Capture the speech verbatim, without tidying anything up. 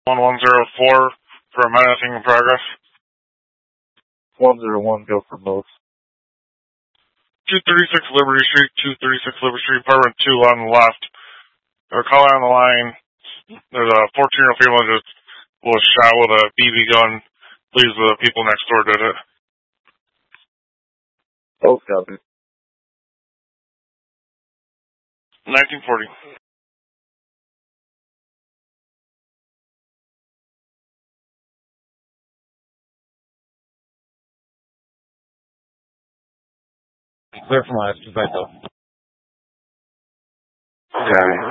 one one zero four for a menacing in progress. one zero one, go for both. two thirty-six Liberty Street, two thirty-six Liberty Street, apartment two on the left. Or call on the line. There's a fourteen-year-old female that was shot with a B B gun. Please, the people next door did it. Both copy. nineteen forty. Clear from last, Vito. Got it.